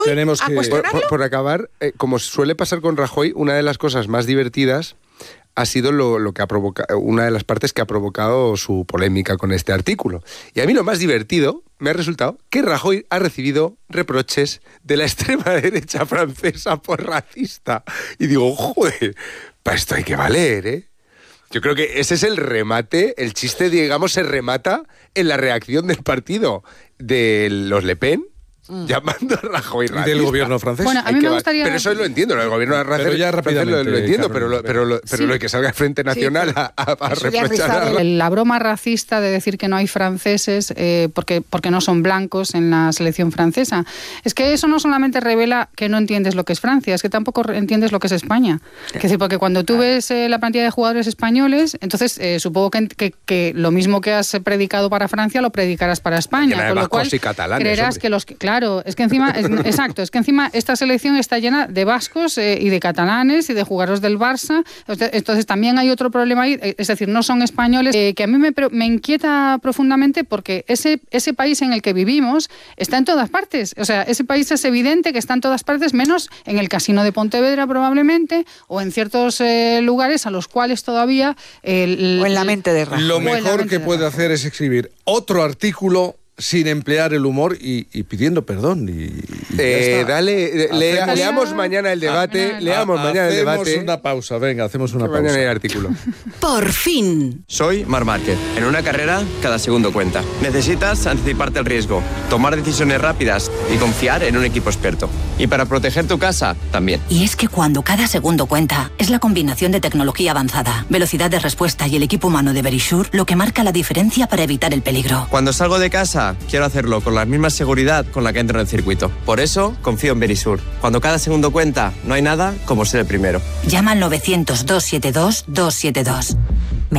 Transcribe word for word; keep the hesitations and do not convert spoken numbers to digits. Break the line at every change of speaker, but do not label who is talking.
Tenemos que...
Por, por, por acabar, eh, como suele pasar con Rajoy, una de las cosas más divertidas ha sido lo, lo que ha provocado, una de las partes que ha provocado su polémica con este artículo. Y a mí lo más divertido me ha resultado que Rajoy ha recibido reproches de la extrema derecha francesa por racista. Y digo, joder, para esto hay que valer, ¿eh? Yo creo que ese es el remate, el chiste, digamos, se remata en la reacción del partido de los Le Pen, Mm. llamando a Rajoy racista.
Del gobierno francés.
Bueno, a mí me gustaría...
Pero eso lo entiendo, el gobierno francés,
pero ya
francés lo, lo entiendo,
Carmen,
pero, lo, pero, lo, pero
sí.
lo que salga al Frente Nacional sí, a, a, a reprochar a...
La, la broma racista de decir que no hay franceses eh, porque, porque no son blancos en la selección francesa, es que eso no solamente revela que no entiendes lo que es Francia, es que tampoco entiendes lo que es España. Es decir, porque cuando tú ves eh, la plantilla de jugadores españoles, entonces eh, supongo que, que, que lo mismo que has predicado para Francia lo predicarás para España, con lo cual
y catalanes,
creerás
hombre.
que los... Claro, es que encima... Es, exacto, es que encima esta selección está llena de vascos eh, y de catalanes y de jugadores del Barça. Entonces también hay otro problema ahí, es decir, no son españoles, eh, que a mí me, me inquieta profundamente porque ese, ese país en el que vivimos está en todas partes. O sea, ese país es evidente que está en todas partes, menos en el Casino de Pontevedra probablemente, o en ciertos eh, lugares a los cuales todavía... El,
o en la mente de Rajoy.
Lo mejor que puede hacer es escribir otro artículo sin emplear el humor y, y pidiendo perdón. Y, y
eh, dale, le,
hacemos,
leamos mañana el debate. Ah, leamos
a,
mañana el debate.
Hacemos una pausa, venga, hacemos una pausa.
Mañana hay artículo.
Por fin.
Soy Marc Márquez. En una carrera, cada segundo cuenta. Necesitas anticiparte al riesgo, tomar decisiones rápidas y confiar en un equipo experto. Y para proteger tu casa, también.
Y es que cuando cada segundo cuenta, es la combinación de tecnología avanzada, velocidad de respuesta y el equipo humano de Verisure lo que marca la diferencia para evitar el peligro.
Cuando salgo de casa, quiero hacerlo con la misma seguridad con la que entro en el circuito. Por eso, confío en Verisure. Cuando cada segundo cuenta, no hay nada como ser el primero.
Llama al novecientos, doscientos setenta y dos, doscientos setenta y dos.